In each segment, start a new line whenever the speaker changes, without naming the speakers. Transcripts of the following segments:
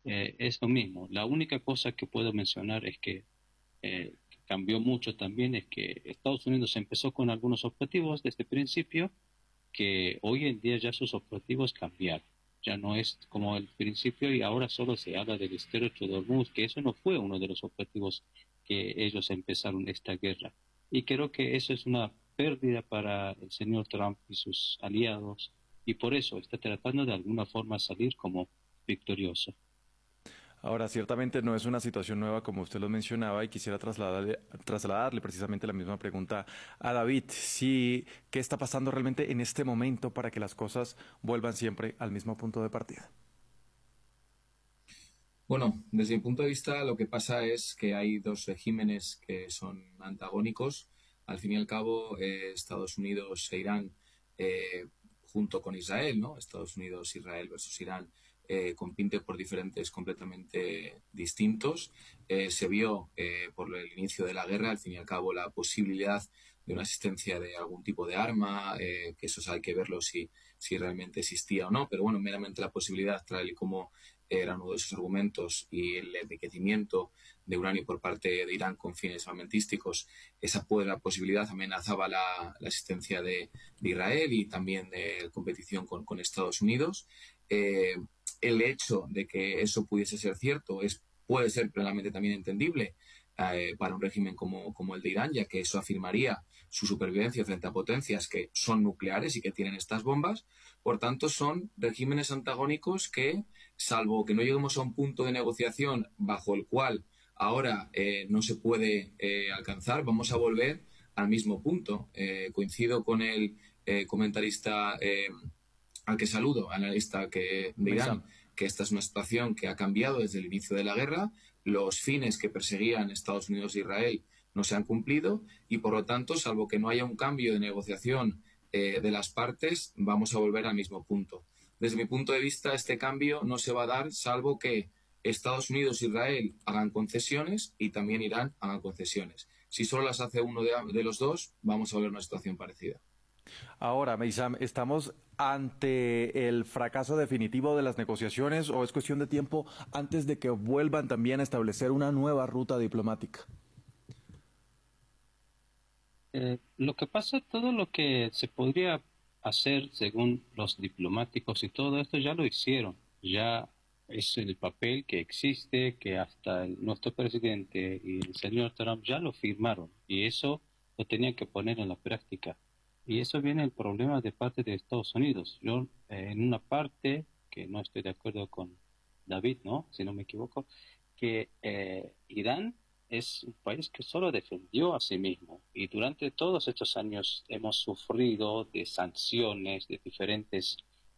es lo mismo. La única cosa que puedo mencionar es que cambió mucho también es que Estados Unidos empezó con algunos objetivos desde el principio que hoy en día ya sus objetivos cambiaron. Ya no es como el principio y ahora solo se habla del estrecho de Hormuz, que eso no fue uno de los objetivos que ellos empezaron esta guerra. Y creo que eso es una pérdida para el señor Trump y sus aliados, y por eso está tratando de alguna forma salir como victorioso.
Ahora, ciertamente no es una situación nueva como usted lo mencionaba y quisiera trasladarle precisamente la misma pregunta a David. Sí, ¿qué está pasando realmente en este momento para que las cosas vuelvan siempre al mismo punto de partida?
Bueno, desde mi punto de vista, lo que pasa es que hay dos regímenes que son antagónicos. Al fin y al cabo, Estados Unidos e Irán, eh, junto con Israel, ¿no? Estados Unidos, Israel versus Irán, compite por diferentes completamente distintos. Se vio por el inicio de la guerra, al fin y al cabo, la posibilidad de una existencia de algún tipo de arma, que eso hay que verlo si realmente existía o no, pero bueno, meramente la posibilidad, tal y como era uno de sus argumentos, y el enriquecimiento de uranio por parte de Irán con fines armamentísticos, esa la posibilidad amenazaba la existencia de Israel y también de competición con Estados Unidos. Eh, el hecho de que eso pudiese ser cierto puede ser plenamente también entendible para un régimen como el de Irán, ya que eso afirmaría su supervivencia frente a potencias que son nucleares y que tienen estas bombas. Por tanto, son regímenes antagónicos que, salvo que no lleguemos a un punto de negociación bajo el cual ahora no se puede alcanzar, vamos a volver al mismo punto. Coincido con el comentarista al que saludo, analista de Irán,
Meisam.
que esta es una situación que ha cambiado desde el inicio de la guerra. Los fines que perseguían Estados Unidos e Israel no se han cumplido y, por lo tanto, salvo que no haya un cambio de negociación de las partes, vamos a volver al mismo punto. Desde mi punto de vista, este cambio no se va a dar salvo que Estados Unidos e Israel hagan concesiones y también Irán haga concesiones. Si solo las hace uno de los dos, vamos a ver una situación parecida.
Ahora, Meisam, ¿estamos ante el fracaso definitivo de las negociaciones o es cuestión de tiempo antes de que vuelvan también a establecer una nueva ruta diplomática?
Lo que pasa, todo lo que se podría hacer según los diplomáticos y todo esto ya lo hicieron. Ya es el papel que existe, que hasta nuestro presidente y el señor Trump ya lo firmaron y eso lo tenían que poner en la práctica. Y eso viene el problema de parte de Estados Unidos. Yo, en una parte que no estoy de acuerdo con David, ¿no? Si no me equivoco, que Irán es un país que solo defendió a sí mismo y durante todos estos años hemos sufrido de sanciones, de diferentes,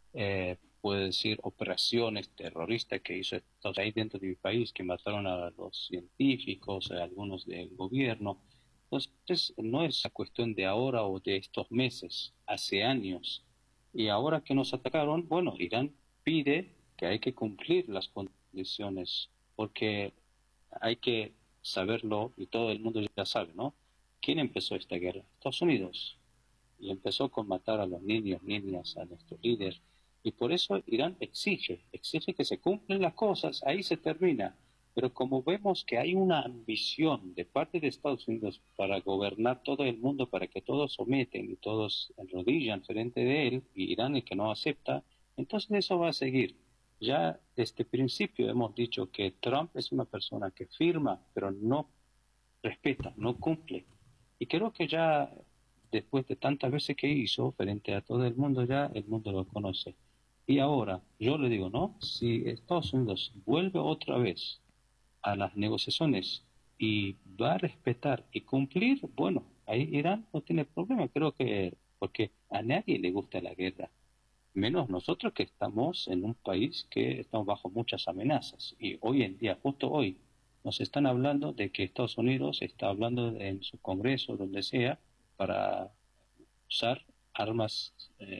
puedo decir, operaciones terroristas que hizo Estados Unidos ahí dentro de mi país, que mataron a los científicos, a algunos del gobierno. Entonces, no es la cuestión de ahora o de estos meses, hace años. Y ahora que nos atacaron, bueno, Irán pide que hay que cumplir las condiciones, porque hay que saberlo y todo el mundo ya sabe, ¿no? ¿Quién empezó esta guerra? Estados Unidos. Y empezó con matar a los niños, niñas, a nuestros líderes. Y por eso Irán exige que se cumplen las cosas, ahí se termina. Pero como vemos que hay una ambición de parte de Estados Unidos para gobernar todo el mundo, para que todos someten y todos enrodillan frente de él, y Irán el que no acepta, entonces eso va a seguir. Ya desde el principio hemos dicho que Trump es una persona que firma, pero no respeta, no cumple. Y creo que ya después de tantas veces que hizo frente a todo el mundo, ya el mundo lo conoce. Y ahora, yo le digo, ¿no? Si Estados Unidos vuelve otra vez a las negociaciones y va a respetar y cumplir, bueno, ahí Irán no tiene problema, creo que, porque a nadie le gusta la guerra, menos nosotros que estamos en un país que estamos bajo muchas amenazas. Y hoy en día, justo hoy, nos están hablando de que Estados Unidos está hablando en su Congreso, donde sea, para usar armas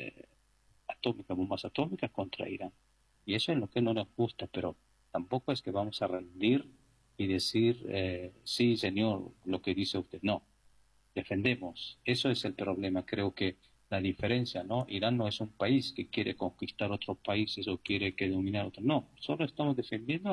atómicas, bombas atómicas contra Irán. Y eso es lo que no nos gusta, pero tampoco es que vamos a rendir y decir, sí, señor, lo que dice usted. No, defendemos. Eso es el problema. Creo que la diferencia, ¿no? Irán no es un país que quiere conquistar otros países o quiere que dominar otros. No, solo estamos defendiendo